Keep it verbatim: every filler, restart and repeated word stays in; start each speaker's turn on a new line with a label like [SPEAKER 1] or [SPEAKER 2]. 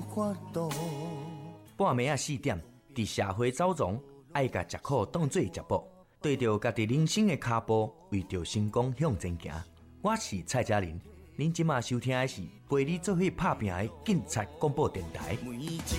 [SPEAKER 1] 法度。
[SPEAKER 2] 半暝啊四点，伫社会走丛，爱甲食苦当做食补，对着家己人生的脚步，为着成功向前行。我是蔡嘉玲，您即马收听的是陪你做伙拍拼的警察广播电台。
[SPEAKER 1] 每一